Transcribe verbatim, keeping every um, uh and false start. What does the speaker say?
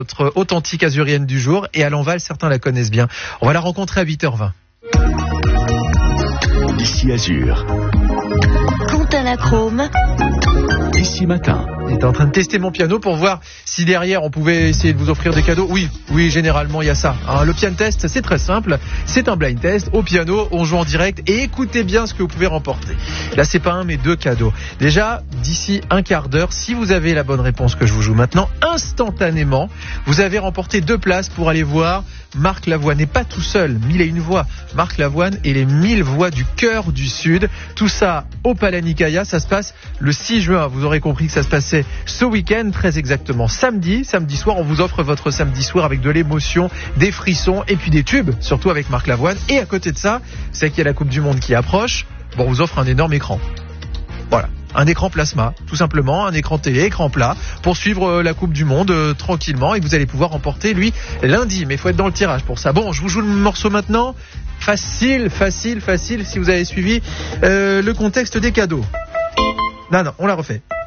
Notre authentique azurienne du jour, et à l'Enval, certains la connaissent bien. On va la rencontrer à huit heures vingt. Ici Azur. Quentin Lachrome. Ici Matin. J'étais en train de tester mon piano pour voir si derrière on pouvait essayer de vous offrir des cadeaux. Oui, oui, généralement il y a ça. Hein, le piano test, c'est très simple. C'est un blind test. Au piano, on joue en direct et écoutez bien ce que vous pouvez remporter. Là, c'est pas un, mais deux cadeaux. Déjà, d'ici un quart d'heure, si vous avez la bonne réponse que je vous joue maintenant, instantanément, vous avez remporté deux places pour aller voir Marc Lavoine. Et pas tout seul, mille et une voix. Marc Lavoine et les mille voix du cœur du Sud. Tout ça au Palais Nicaïa. Ça se passe le six juin. Vous aurez compris que ça se passait ce week-end, très exactement samedi. Samedi soir, on vous offre votre samedi soir avec de l'émotion, des frissons et puis des tubes, surtout avec Marc Lavoine. Et à côté de ça, c'est qu'il y a la Coupe du Monde qui approche. Bon, on vous offre un énorme écran. Voilà. Un écran plasma, tout simplement, un écran télé, écran plat, pour suivre la Coupe du Monde euh, tranquillement, et vous allez pouvoir remporter, lui, lundi. Mais il faut être dans le tirage pour ça. Bon, je vous joue le morceau maintenant. Facile, facile, facile, si vous avez suivi euh, le contexte des cadeaux. Non, non, on la refait.